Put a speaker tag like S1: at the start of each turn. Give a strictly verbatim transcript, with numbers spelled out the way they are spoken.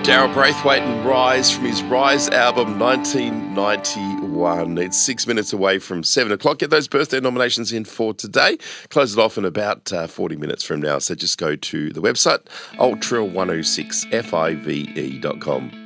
S1: Daryl Braithwaite and Rise from his Rise album nineteen ninety-one. It's six minutes away from seven o'clock. Get those birthday nominations in for today. Close it off in about uh, forty minutes from now. So just go to the website, ultra one oh six five e dot com.